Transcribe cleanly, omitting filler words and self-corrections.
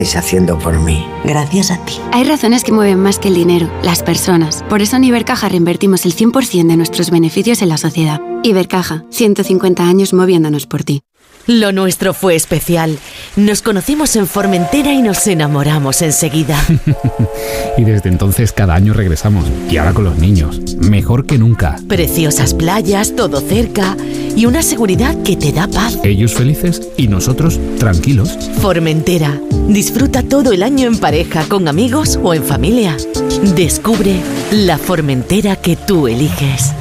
estáis haciendo por mí. Gracias a ti. Hay razones que mueven más que el dinero, las personas. Por eso en Ibercaja reinvertimos el 100% de nuestros beneficios en la sociedad. Ibercaja, 150 años moviéndonos por ti. Lo nuestro fue especial. Nos conocimos en Formentera y nos enamoramos enseguida. Y desde entonces cada año regresamos. Y ahora con los niños. Mejor que nunca. Preciosas playas, todo cerca y una seguridad que te da paz. Ellos felices y nosotros tranquilos. Formentera. Disfruta todo el año en pareja, con amigos o en familia. Descubre la Formentera que tú eliges.